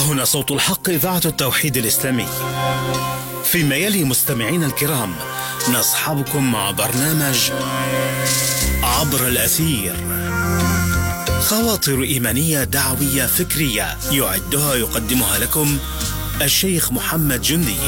هنا صوت الحق، إذاعة التوحيد الإسلامي. فيما يلي مستمعينا الكرام نصحبكم مع برنامج عبر الأثير، خواطر إيمانية دعوية فكرية يعدها يقدمها لكم الشيخ محمد جندي.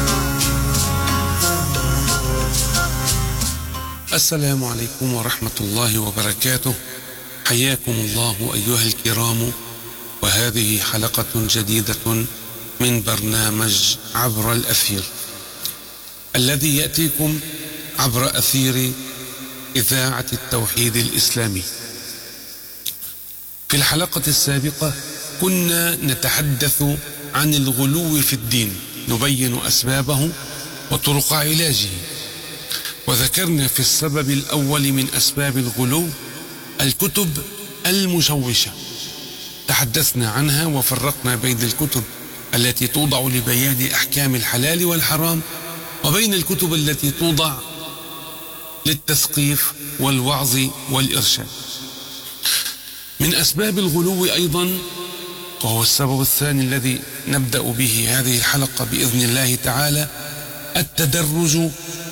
السلام عليكم ورحمة الله وبركاته. حياكم الله أيها الكرام، وهذه حلقة جديدة من برنامج عبر الأثير الذي يأتيكم عبر أثير إذاعة التوحيد الإسلامي. في الحلقة السابقة كنا نتحدث عن الغلو في الدين، نبين أسبابه وطرق علاجه، وذكرنا في السبب الأول من أسباب الغلو الكتب المشوشة. تحدثنا عنها وفرقنا بين الكتب التي توضع لبيان أحكام الحلال والحرام وبين الكتب التي توضع للتثقيف والوعظ والإرشاد. من أسباب الغلو أيضا، وهو السبب الثاني الذي نبدأ به هذه الحلقة بإذن الله تعالى، التدرج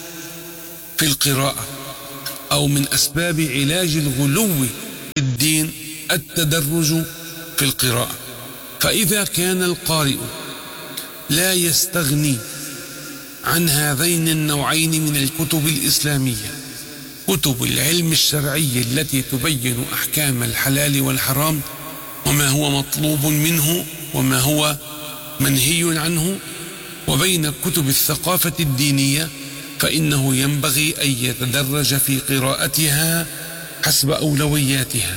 في القراءة، أو من أسباب علاج الغلو في الدين التدرج في القراءة. فإذا كان القارئ لا يستغني عن هذين النوعين من الكتب الإسلامية، كتب العلم الشرعي التي تبين أحكام الحلال والحرام وما هو مطلوب منه وما هو منهي عنه، وبين كتب الثقافة الدينية، فإنه ينبغي أن يتدرج في قراءتها حسب أولوياتها،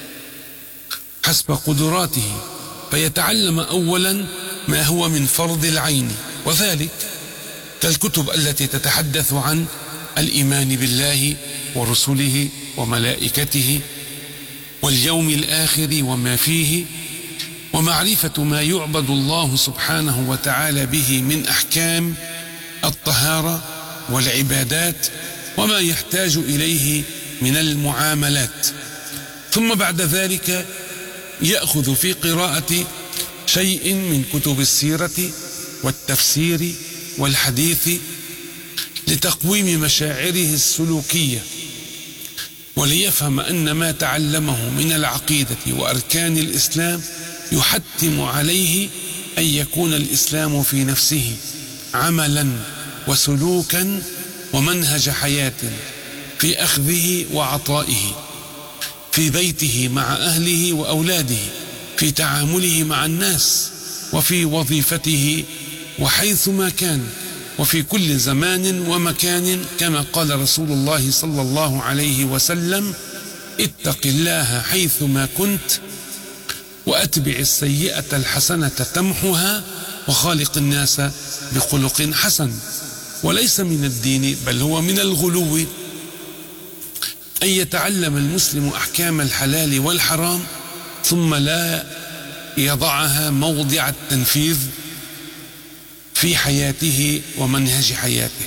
حسب قدراته، فيتعلم أولا ما هو من فرض العين، وذلك كالكتب التي تتحدث عن الإيمان بالله ورسله وملائكته واليوم الآخر وما فيه، ومعرفة ما يعبد الله سبحانه وتعالى به من أحكام الطهارة والعبادات وما يحتاج إليه من المعاملات. ثم بعد ذلك يأخذ في قراءة شيء من كتب السيرة والتفسير والحديث لتقويم مشاعره السلوكية، وليفهم أن ما تعلمه من العقيدة وأركان الإسلام يحتم عليه أن يكون الإسلام في نفسه عملا وسلوكا ومنهج حياة، في أخذه وعطائه، في بيته مع أهله وأولاده، في تعامله مع الناس، وفي وظيفته وحيثما كان، وفي كل زمان ومكان، كما قال رسول الله صلى الله عليه وسلم: اتق الله حيثما كنت وأتبع السيئة الحسنة تمحها وخالق الناس بخلق حسن. وليس من الدين بل هو من الغلو أن يتعلم المسلم أحكام الحلال والحرام ثم لا يضعها موضع التنفيذ في حياته ومنهج حياته.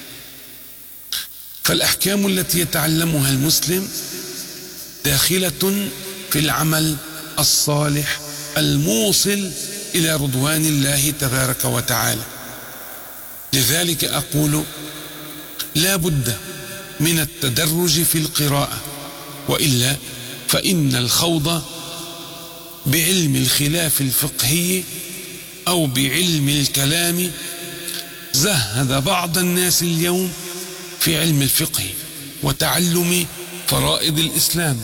فالأحكام التي يتعلمها المسلم داخلة في العمل الصالح الموصل إلى رضوان الله تبارك وتعالى. لذلك أقول لا بد من التدرج في القراءة، وإلا فإن الخوض بعلم الخلاف الفقهي أو بعلم الكلام زهد بعض الناس اليوم في علم الفقه وتعلم فرائض الإسلام،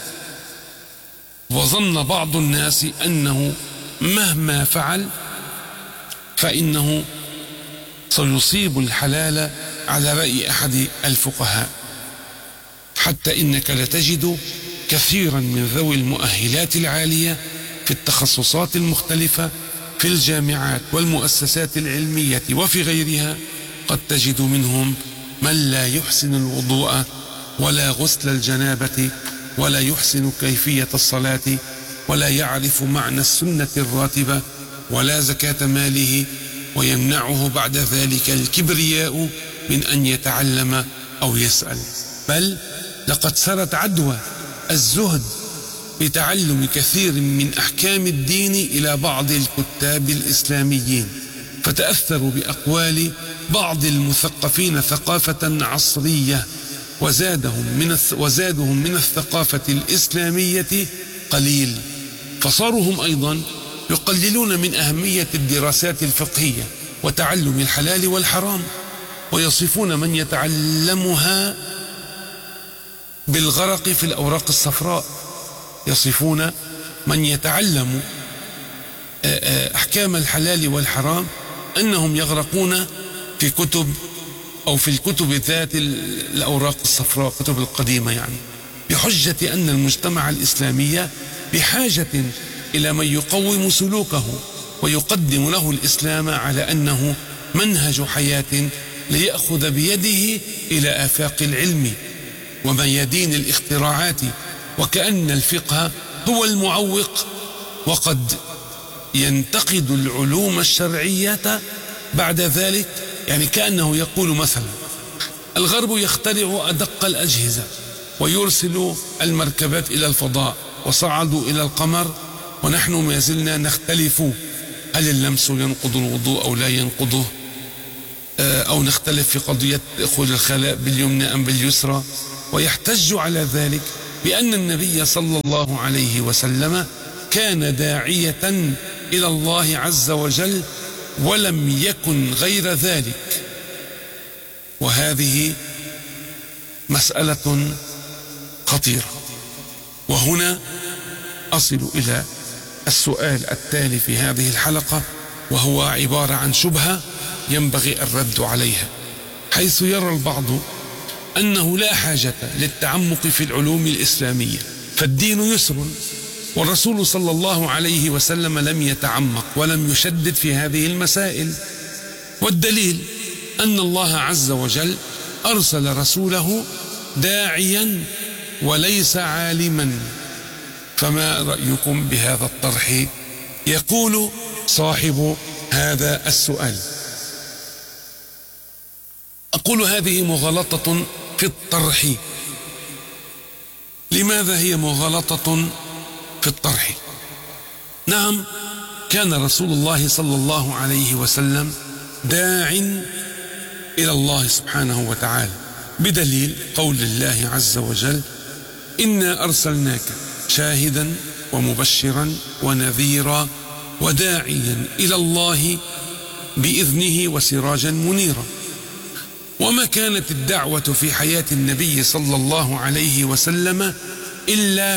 وظن بعض الناس أنه مهما فعل فإنه سيصيب الحلال على رأي أحد الفقهاء، حتى إنك لتجد كثيرا من ذوي المؤهلات العالية في التخصصات المختلفة في الجامعات والمؤسسات العلمية وفي غيرها، قد تجد منهم من لا يحسن الوضوء ولا غسل الجنابة ولا يحسن كيفية الصلاة ولا يعرف معنى السنة الراتبة ولا زكاة ماله، ويمنعه بعد ذلك الكبرياء من أن يتعلم أو يسأل. بل لقد سرت عدوى الزهد بتعلم كثير من أحكام الدين إلى بعض الكتاب الإسلاميين، فتأثروا بأقوال بعض المثقفين ثقافة عصرية، وزادهم من الثقافة الإسلامية قليل، فصاروا هم أيضا يقللون من أهمية الدراسات الفقهية وتعلم الحلال والحرام، ويصفون من يتعلمها بالغرق في الأوراق الصفراء. يصفون من يتعلم أحكام الحلال والحرام أنهم يغرقون في كتب أو في الكتب ذات الأوراق الصفراء، كتب القديمة يعني، بحجة أن المجتمع الإسلامي بحاجة إلى من يقوم سلوكه ويقدم له الإسلام على أنه منهج حياة ليأخذ بيده إلى آفاق العلم وميادين الاختراعات، وكأن الفقه هو المعوق، وقد ينتقد العلوم الشرعية بعد ذلك. يعني كأنه يقول مثلا الغرب يخترع أدق الأجهزة ويرسل المركبات إلى الفضاء وصعدوا إلى القمر، ونحن ما زلنا نختلف هل اللمس ينقض الوضوء أو لا ينقضه، أو نختلف في قضية دخول الخلاء باليمنى أم باليسرى. ويحتج على ذلك بأن النبي صلى الله عليه وسلم كان داعية إلى الله عز وجل ولم يكن غير ذلك. وهذه مسألة خطيرة. وهنا أصل إلى السؤال التالي في هذه الحلقة، وهو عبارة عن شبهة ينبغي الرد عليها، حيث يرى البعض أنه لا حاجة للتعمق في العلوم الإسلامية، فالدين يسر، والرسول صلى الله عليه وسلم لم يتعمق ولم يشدد في هذه المسائل. والدليل أن الله عز وجل أرسل رسوله داعيا وليس عالما. فما رأيكم بهذا الطرح؟ يقول صاحب هذا السؤال: أقول هذه مغالطة في الطرح. لماذا هي مغالطة في الطرح؟ نعم، كان رسول الله صلى الله عليه وسلم داع إلى الله سبحانه وتعالى، بدليل قول الله عز وجل: إنا أرسلناك شاهدا ومبشرا ونذيرا وداعيا إلى الله بإذنه وسراجا منيرا. وما كانت الدعوة في حياة النبي صلى الله عليه وسلم إلا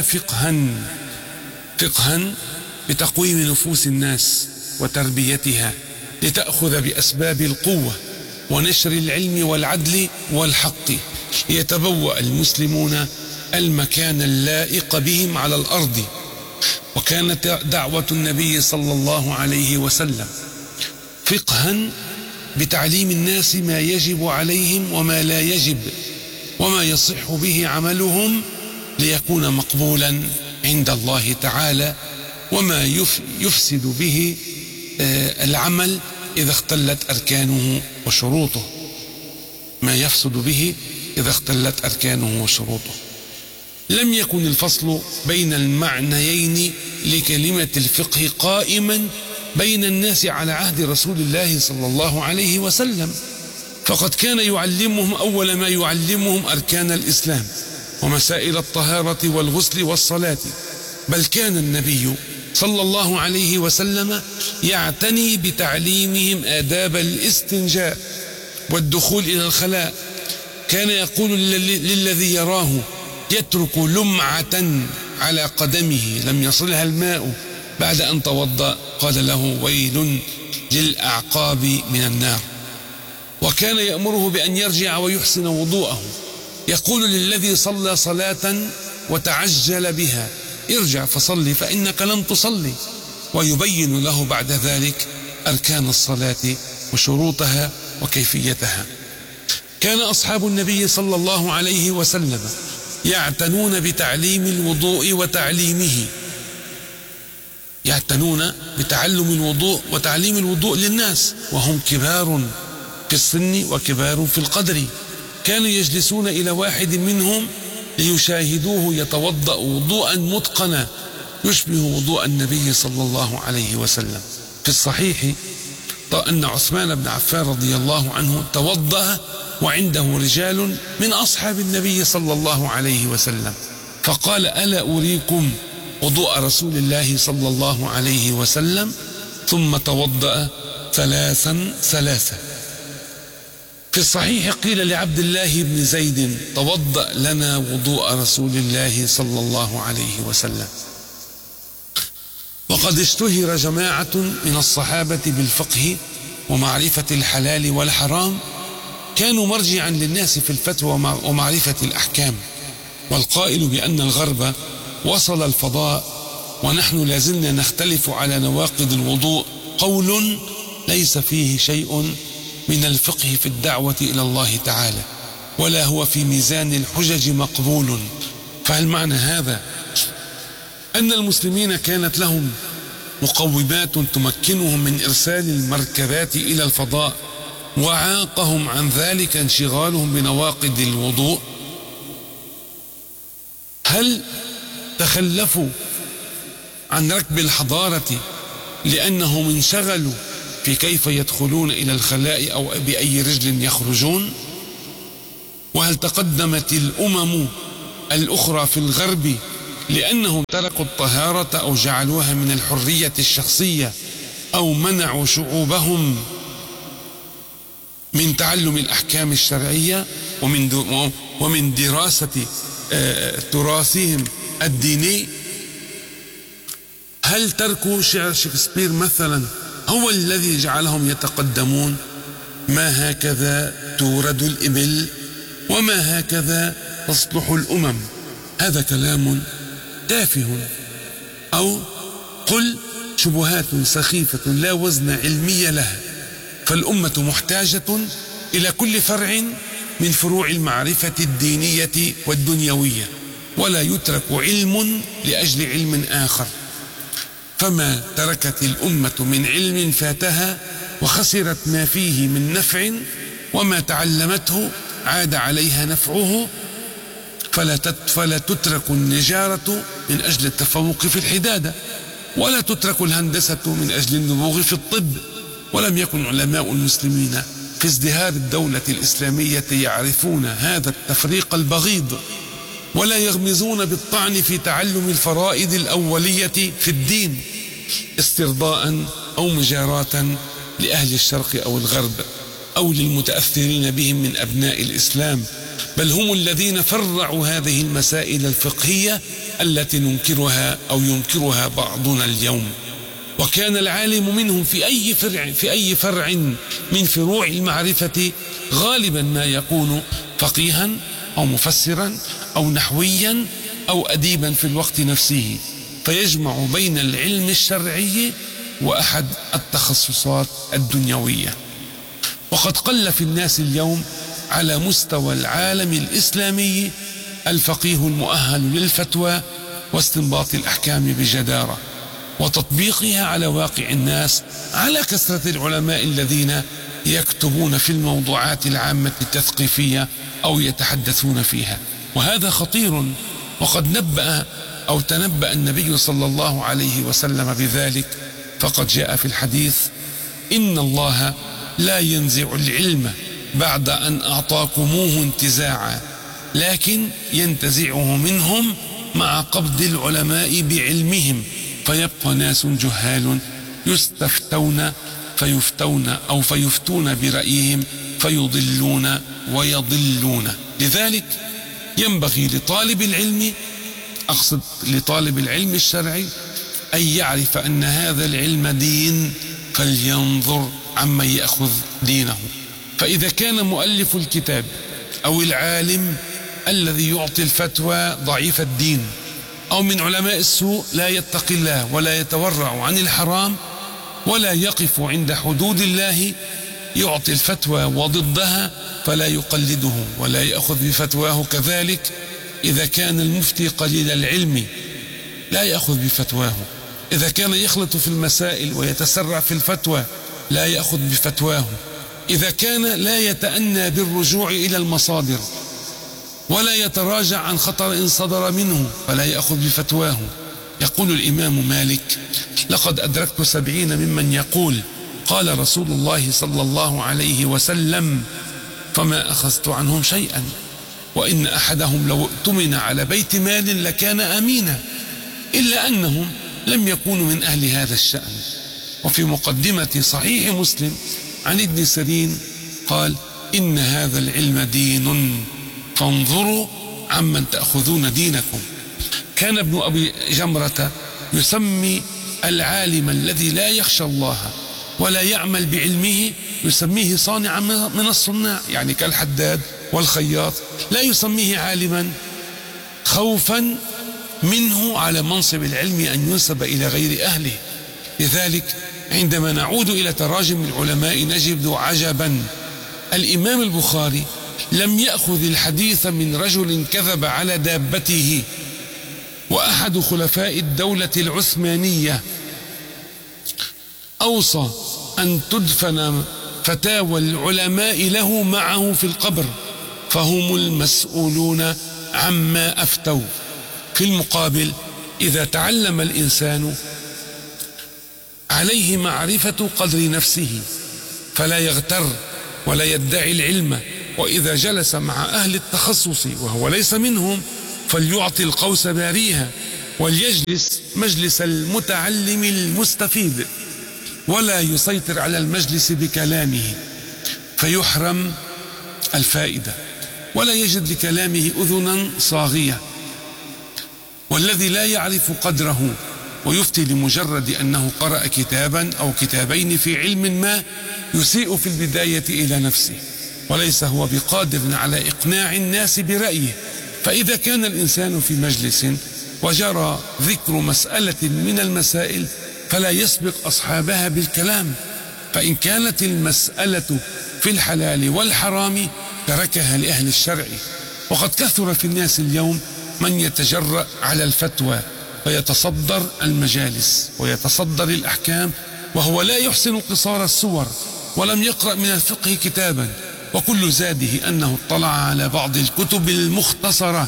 فقها بتقويم نفوس الناس وتربيتها لتأخذ بأسباب القوة ونشر العلم والعدل والحق، ليتبوأ المسلمون المكان اللائق بهم على الأرض. وكانت دعوة النبي صلى الله عليه وسلم فقها بتعليم الناس ما يجب عليهم وما لا يجب وما يصح به عملهم ليكون مقبولا عند الله تعالى، وما يفسد به العمل إذا اختلت أركانه وشروطه، ما يفسد به إذا اختلت أركانه وشروطه. لم يكن الفصل بين المعنيين لكلمة الفقه قائما بين الناس على عهد رسول الله صلى الله عليه وسلم، فقد كان يعلمهم أول ما يعلمهم أركان الإسلام ومسائل الطهارة والغسل والصلاة، بل كان النبي صلى الله عليه وسلم يعتني بتعليمهم آداب الاستنجاء والدخول إلى الخلاء. كان يقول للذي يراه يترك لمعة على قدمه لم يصلها الماء بعد أن توضأ، قال له: ويل للأعقاب من النار. وكان يأمره بأن يرجع ويحسن وضوءه، يقول للذي صلى صلاة وتعجل بها: ارجع فصلي فإنك لم تصلي، ويبين له بعد ذلك أركان الصلاة وشروطها وكيفيتها. كان أصحاب النبي صلى الله عليه وسلم يعتنون بتعليم الوضوء وتعليمه، يعتنون بتعلم الوضوء وتعليم الوضوء للناس، وهم كبار في السن وكبار في القدر. كانوا يجلسون إلى واحد منهم ليشاهدوه يتوضأ وضوءا متقنا يشبه وضوء النبي صلى الله عليه وسلم. في الصحيح أن عثمان بن عفان رضي الله عنه توضأ وعنده رجال من أصحاب النبي صلى الله عليه وسلم، فقال: ألا أريكم وضوء رسول الله صلى الله عليه وسلم؟ ثم توضأ ثلاثا ثلاثا. في الصحيح قيل لعبد الله بن زيد: توضأ لنا وضوء رسول الله صلى الله عليه وسلم. وقد اشتهر جماعة من الصحابة بالفقه ومعرفة الحلال والحرام، كانوا مرجعا للناس في الفتوى ومعرفة الأحكام. والقائل بأن الغرب وصل الفضاء ونحن لازلنا نختلف على نواقض الوضوء قول ليس فيه شيء من الفقه في الدعوة إلى الله تعالى، ولا هو في ميزان الحجج مقبول. فهل معنى هذا أن المسلمين كانت لهم مقومات تمكنهم من إرسال المركبات إلى الفضاء وعاقهم عن ذلك انشغالهم بنواقض الوضوء؟ هل تخلفوا عن ركب الحضارة لأنهم انشغلوا في كيف يدخلون إلى الخلاء أو بأي رجل يخرجون؟ وهل تقدمت الأمم الأخرى في الغرب لأنهم تركوا الطهارة أو جعلوها من الحرية الشخصية أو منعوا شعوبهم من تعلم الأحكام الشرعية ومن دراسة تراثهم الديني؟ هل تركوا شعر شكسبير مثلا هو الذي جعلهم يتقدمون؟ ما هكذا تورد الإبل وما هكذا تصلح الأمم. هذا كلام تافه، أو قل شبهات سخيفة لا وزن علمي لها. فالأمة محتاجة إلى كل فرع من فروع المعرفة الدينية والدنيوية، ولا يترك علم لأجل علم آخر. فما تركت الأمة من علم فاتها وخسرت ما فيه من نفع، وما تعلمته عاد عليها نفعه. فلا تترك النجارة من أجل التفوق في الحدادة، ولا تترك الهندسة من أجل النبوغ في الطب. ولم يكن علماء المسلمين في ازدهار الدولة الإسلامية يعرفون هذا التفريق البغيض، ولا يغمزون بالطعن في تعلم الفرائض الأولية في الدين استرضاء أو مجاراة لأهل الشرق أو الغرب أو للمتأثرين بهم من أبناء الإسلام، بل هم الذين فرعوا هذه المسائل الفقهية التي ننكرها أو ينكرها بعضنا اليوم. وكان العالم منهم في أي فرع من فروع المعرفة غالبا ما يكون فقيها أو مفسرا أو نحويا أو أديبا في الوقت نفسه، فيجمع بين العلم الشرعي وأحد التخصصات الدنيوية. وقد قل في الناس اليوم على مستوى العالم الإسلامي الفقيه المؤهل للفتوى واستنباط الأحكام بجدارة وتطبيقها على واقع الناس، على كثرة العلماء الذين يكتبون في الموضوعات العامة التثقيفية أو يتحدثون فيها. وهذا خطير، وقد تنبأ النبي صلى الله عليه وسلم بذلك، فقد جاء في الحديث: إن الله لا ينزع العلم بعد أن أعطاكموه انتزاعا، لكن ينتزعه منهم مع قبض العلماء بعلمهم، فيبقى ناس جهال يستفتون فيفتون برأيهم فيضلون ويضلون. لذلك ينبغي لطالب العلم، أقصد لطالب العلم الشرعي، أن يعرف أن هذا العلم دين، فلينظر عمن يأخذ دينه. فإذا كان مؤلف الكتاب أو العالم الذي يعطي الفتوى ضعيف الدين، أو من علماء السوء لا يتقي الله ولا يتورع عن الحرام ولا يقف عند حدود الله، يعطي الفتوى وضدها، فلا يقلده ولا يأخذ بفتواه. كذلك إذا كان المفتي قليل العلم لا يأخذ بفتواه، إذا كان يخلط في المسائل ويتسرع في الفتوى لا يأخذ بفتواه، إذا كان لا يتأنى بالرجوع إلى المصادر ولا يتراجع عن خطر إن صدر منه فلا يأخذ بفتواه. يقول الإمام مالك: لقد أدركت 70 ممن يقول قال رسول الله صلى الله عليه وسلم، فما أخذت عنهم شيئا، وإن أحدهم لو اؤتمن على بيت مال لكان أمينا، إلا أنهم لم يكونوا من أهل هذا الشأن. وفي مقدمة صحيح مسلم عن ابن سيرين قال: إن هذا العلم دين فانظروا عمن تأخذون دينكم. كان ابن أبي جمرة يسمي العالم الذي لا يخشى الله ولا يعمل بعلمه يسميه صانعا من الصناع، يعني كالحداد والخياط، لا يسميه عالما خوفا منه على منصب العلم أن ينسب إلى غير أهله. لذلك عندما نعود إلى تراجم العلماء نجد عجبا. الإمام البخاري لم يأخذ الحديث من رجل كذب على دابته، وأحد خلفاء الدولة العثمانية أوصى أن تدفن فتاوى العلماء له معه في القبر، فهم المسؤولون عما أفتوا. في المقابل إذا تعلم الإنسان عليه معرفة قدر نفسه فلا يغتر ولا يدعي العلم، وإذا جلس مع أهل التخصص وهو ليس منهم فليعطي القوس باريها، وليجلس مجلس المتعلم المستفيد، ولا يسيطر على المجلس بكلامه فيحرم الفائدة، ولا يجد لكلامه أذنا صاغية. والذي لا يعرف قدره ويفتي لمجرد أنه قرأ كتابا أو كتابين في علم ما يسيء في البداية إلى نفسه، وليس هو بقادر على إقناع الناس برأيه. فإذا كان الإنسان في مجلس وجرى ذكر مسألة من المسائل فلا يسبق أصحابها بالكلام، فإن كانت المسألة في الحلال والحرام تركها لأهل الشرع. وقد كثر في الناس اليوم من يتجرأ على الفتوى فيتصدر المجالس ويتصدر الأحكام وهو لا يحسن قصار الصور ولم يقرأ من الفقه كتابا، وكل زاده أنه اطلع على بعض الكتب المختصرة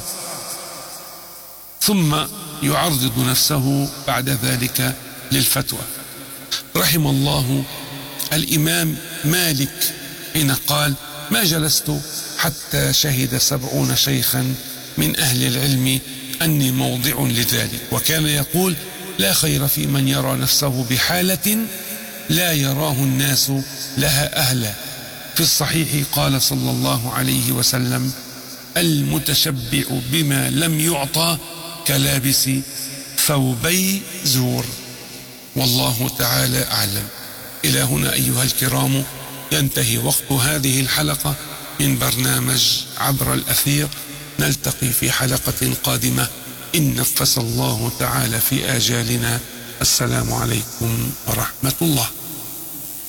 ثم يعرض نفسه بعد ذلك للفتوى. رحم الله الإمام مالك حين قال: ما جلست حتى شهد 70 شيخا من أهل العلم أني موضع لذلك. وكان يقول: لا خير في من يرى نفسه بحالة لا يراه الناس لها أهلا. في الصحيح قال صلى الله عليه وسلم: المتشبع بما لم يعطى كلابس ثوبي زور. والله تعالى أعلم. إلى هنا أيها الكرام ينتهي وقت هذه الحلقة من برنامج عبر الأثير. نلتقي في حلقة قادمة إن نفس الله تعالى في آجالنا. السلام عليكم ورحمة الله.